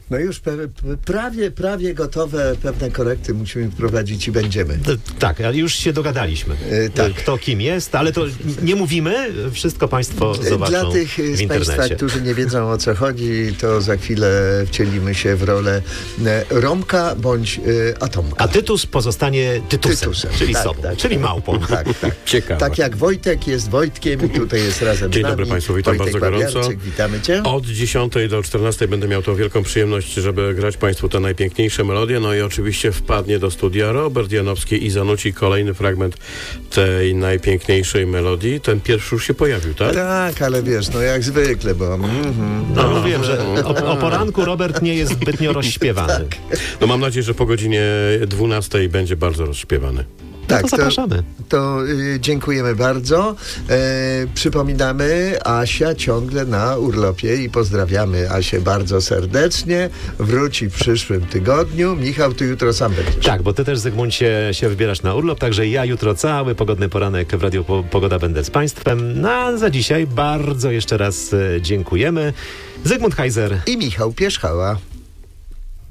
No już prawie gotowe pewne korekty musimy wprowadzić i będziemy. Tak, ale już się dogadaliśmy, tak. Kto kim jest, ale to nie mówimy, wszystko państwo zobaczą Dla tych w z internecie. Państwa, którzy nie wiedzą, o co chodzi, to za chwilę wcielimy się w rolę Romka bądź Atomka. A Tytus pozostanie Tytusem. czyli tak, sobą, tak. czyli małpą. Tak. Ciekawe. Tak jak Wojtek jest Wojtkiem i tutaj jest razem Dzień z nami. dobry Państwu, witam Wojtek bardzo gorąco. Babiarczyk, witamy Cię. Od 10 do 14 będę miał tą wielką przyjemność, żeby grać Państwu te najpiękniejsze melodie. No i oczywiście wpadnie do studia Robert Janowski i zanuci kolejny fragment tej najpiękniejszej melodii. Ten pierwszy już się pojawił, tak? Tak, ale wiesz, no jak zwykle, bo... No mówiłem, że o poranku Robert nie jest zbytnio rozśpiewany. No mam nadzieję, że po godzinie 12 będzie bardzo rozśpiewany. Tak, to zapraszamy. To dziękujemy bardzo. Przypominamy, Asia ciągle na urlopie i pozdrawiamy Asię bardzo serdecznie. Wróci w przyszłym tygodniu. Michał, ty jutro sam będziesz. Tak, bo ty też, Zygmuncie, się wybierasz na urlop, także ja jutro cały pogodny poranek w Radiu Pogoda będę z Państwem. No a za dzisiaj bardzo jeszcze raz dziękujemy. Zygmunt Heiser I Michał Pierzchała.